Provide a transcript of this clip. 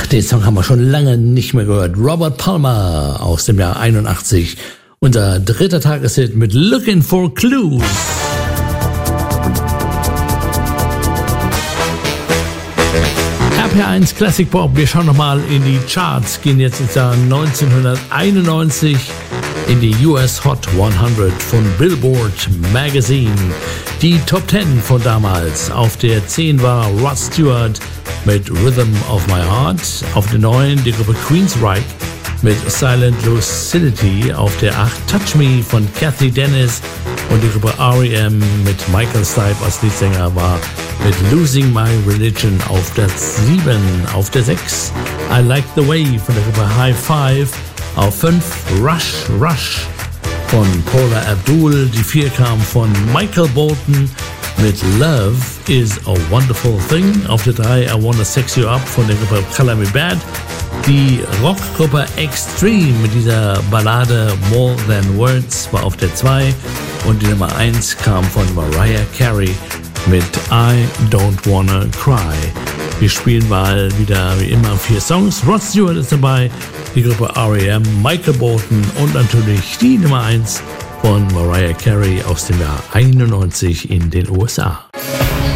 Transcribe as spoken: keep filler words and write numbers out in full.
den Song haben wir schon lange nicht mehr gehört. Robert Palmer aus dem Jahr einundachtzig. Unser dritter Tageshit mit Looking for Clues. R P eins Classic Pop. Wir schauen nochmal in die Charts. Gehen jetzt ins Jahr neunzehnhunderteinundneunzig in die U S Hot hundert von Billboard Magazine. Die Top zehn von damals. Auf der zehn war Rod Stewart mit Rhythm of My Heart. Auf der neun die Gruppe Queensryche mit Silent Lucidity. Auf der acht Touch Me von Kathy Dennis. Und die Gruppe R E M mit Michael Stipe als Leadsänger war mit Losing My Religion auf der sieben. Auf der sechs I Like the Way von der Gruppe High Five. Auf fünf Rush Rush von Paula Abdul. Die vier kam von Michael Bolton mit Love is a Wonderful Thing. Auf der drei I Wanna Sex You Up von der Gruppe Color Me Bad. Die Rockgruppe Extreme mit dieser Ballade More Than Words war auf der zwei. Und die Nummer eins kam von Mariah Carey mit I Don't Wanna Cry. Wir spielen mal wieder wie immer vier Songs. Rod Stewart ist dabei, die Gruppe R E M, Michael Bolton und natürlich die Nummer eins von Mariah Carey aus dem Jahr einundneunzig in den U S A.